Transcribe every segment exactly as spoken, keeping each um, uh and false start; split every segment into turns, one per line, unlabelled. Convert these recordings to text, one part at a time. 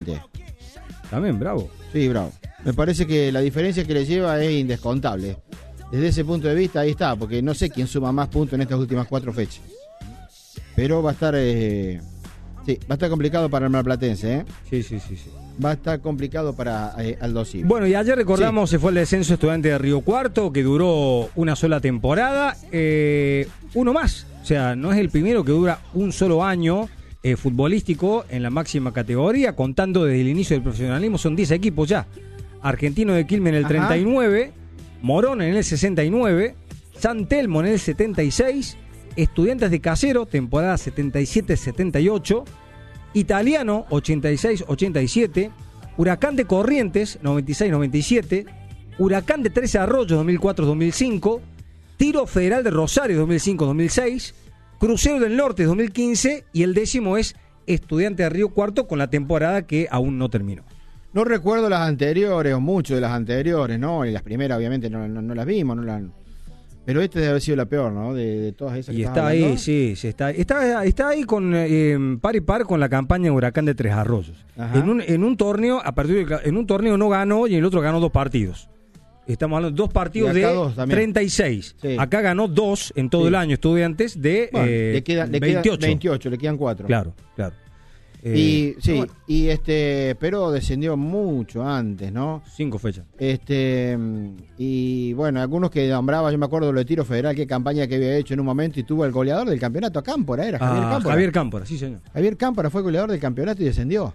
También, bravo.
Sí, bravo. Me parece que la diferencia que le lleva es indescontable. Desde ese punto de vista, ahí está, porque no sé quién suma más puntos en estas últimas cuatro fechas. Pero va a estar... Eh, sí, va a estar complicado para el marplatense, ¿eh?
Sí, sí, sí, sí.
Va a estar complicado para eh, Aldo Civi.
Bueno, y ayer recordamos,
sí.
se fue el descenso estudiante de Río Cuarto, que duró una sola temporada. Eh, uno más, o sea, no es el primero que dura un solo año eh, futbolístico en la máxima categoría, contando desde el inicio del profesionalismo, son diez equipos ya. Argentino de Quilmes en el Ajá. treinta y nueve, Morón en el sesenta y nueve, San Telmo en el setenta y seis, Estudiantes de Casero, temporada setenta y siete setenta y ocho, Italiano, ochenta y seis ochenta y siete, Huracán de Corrientes, noventa y seis noventa y siete, Huracán de Trece Arroyos, dos mil cuatro dos mil cinco, Tiro Federal de Rosario, dos mil cinco dos mil seis, Crucero del Norte, dos mil quince, y el décimo es Estudiante de Río Cuarto, con la temporada que aún no terminó.
No recuerdo las anteriores, o mucho de las anteriores, ¿no? Y las primeras, obviamente, no, no, no las vimos, no las... Pero este debe haber sido la peor, ¿no? De, de todas esas que
y está ahí, hablando. sí, sí está, está, está ahí con eh, par y par con la campaña Huracán de Tres Arroyos. En un, en un torneo, a partir de, en un torneo no ganó y en el otro ganó dos partidos. Estamos hablando de dos partidos de dos treinta y seis. Sí. Acá ganó dos en todo sí. el año, Estudiantes de bueno, eh,
le queda, le
veintiocho.
Queda veintiocho, le quedan cuatro.
Claro, claro.
Eh, y sí, bueno. y este, pero descendió mucho antes, ¿no?
Cinco fechas.
Este, y bueno, algunos que nombraba, yo me acuerdo de lo de Tiro Federal, qué campaña que había hecho en un momento, y tuvo el goleador del campeonato, Cámpora, era Javier
ah,
Cámpora.
Javier Cámpora, sí, señor.
Javier Cámpora fue goleador del campeonato y descendió.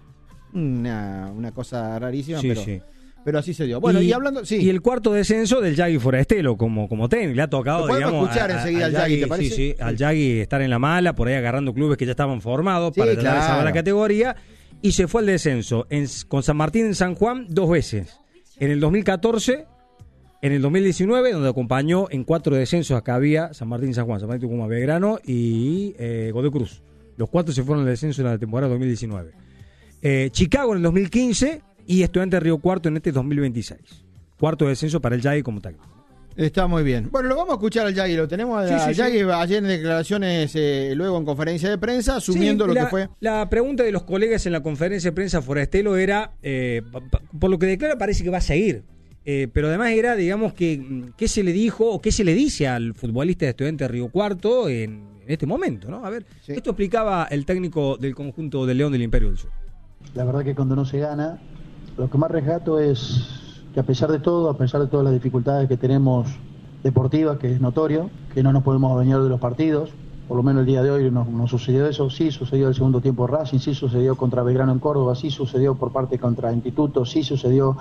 Una, una cosa rarísima,
sí,
pero...
Sí.
Pero así se dio. Bueno, y, y hablando, sí.
Y el cuarto descenso del Yagui Forastelo como, como técnico. Le ha tocado,
Lo
digamos,
escuchar
a,
enseguida
a,
al Yagui, ¿te parece?
Sí, sí, sí, al Yagui estar en la mala, por ahí agarrando clubes que ya estaban formados
sí,
para tratar
claro.
de salvar la categoría. Y se fue al descenso en, con San Martín en San Juan dos veces. En el dos mil catorce, en el dos mil diecinueve, donde acompañó en cuatro descensos. Acá había San Martín, San Juan, San Martín, Tucumán, Belgrano y eh, Godoy Cruz. Los cuatro se fueron al descenso en la temporada dos mil diecinueve. Eh, Chicago en el dos mil quince y Estudiantes de Río Cuarto en este dos mil veintiséis. Cuarto descenso para el Yagui como técnico.
Está muy bien. Bueno, lo vamos a escuchar al Yagui. Lo tenemos
sí,
al
sí,
Yagui
sí.
ayer en declaraciones, eh, luego en conferencia de prensa, asumiendo
sí,
lo
la,
que fue.
La pregunta de los colegas en la conferencia de prensa Forastelo era, eh, por lo que declara parece que va a seguir. Eh, pero además era, digamos, que qué se le dijo o qué se le dice al futbolista de Estudiantes de Río Cuarto en, en este momento, ¿no? A ver, sí. Esto explicaba el técnico del conjunto del León del Imperio del Sur.
La verdad que cuando no se gana, lo que más rescato es que a pesar de todo, a pesar de todas las dificultades que tenemos deportivas, que es notorio, que no nos podemos adueñar de los partidos, por lo menos el día de hoy no, no sucedió eso, sí sucedió el segundo tiempo de Racing, sí sucedió contra Belgrano en Córdoba, sí sucedió por parte contra Instituto, sí sucedió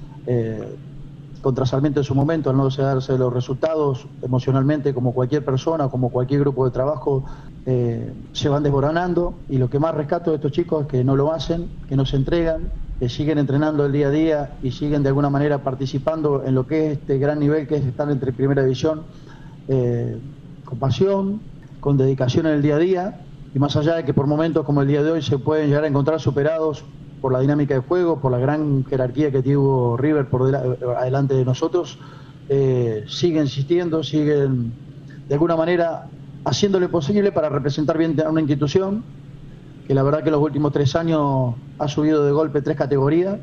eh, contra Sarmiento en su momento, al no darse los resultados emocionalmente, como cualquier persona, como cualquier grupo de trabajo, eh, se van desboronando, y lo que más rescato de estos chicos es que no lo hacen, que no se entregan, que siguen entrenando el día a día y siguen de alguna manera participando en lo que es este gran nivel que es estar entre primera división, eh, con pasión, con dedicación en el día a día, y más allá de que por momentos como el día de hoy se pueden llegar a encontrar superados por la dinámica de juego, por la gran jerarquía que tuvo River por adelante de nosotros, eh, siguen insistiendo, siguen de alguna manera haciéndole posible para representar bien a una institución que la verdad que los últimos tres años ha subido de golpe tres categorías,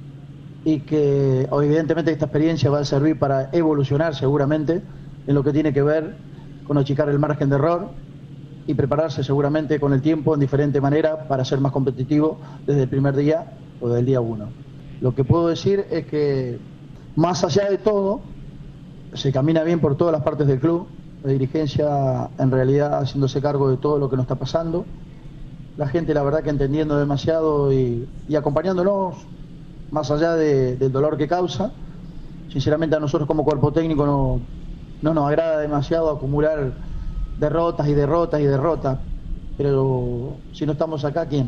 y que evidentemente esta experiencia va a servir para evolucionar seguramente en lo que tiene que ver con achicar el margen de error y prepararse seguramente con el tiempo en diferente manera para ser más competitivo desde el primer día o desde el día uno. Lo que puedo decir es que más allá de todo se camina bien por todas las partes del club, la dirigencia en realidad haciéndose cargo de todo lo que nos está pasando, la gente la verdad que entendiendo demasiado y, y acompañándonos más allá de, del dolor que causa. Sinceramente a nosotros como cuerpo técnico no, no nos agrada demasiado acumular derrotas y derrotas y derrotas, pero si no estamos acá, ¿quién?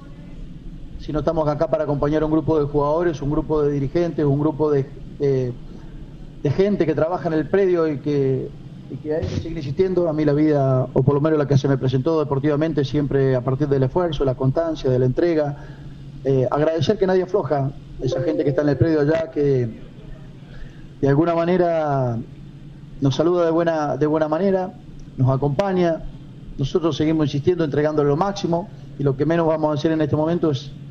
Si no estamos acá para acompañar a un grupo de jugadores, un grupo de dirigentes, un grupo de, de, de gente que trabaja en el predio y que y que hay que seguir insistiendo. A mí la vida, o por lo menos la que se me presentó deportivamente, siempre a partir del esfuerzo, la constancia, de la entrega, eh, agradecer que nadie afloja, esa gente que está en el predio allá, que de alguna manera nos saluda de buena, de buena manera, nos acompaña, nosotros seguimos insistiendo, entregándole lo máximo, y lo que menos vamos a hacer en este momento es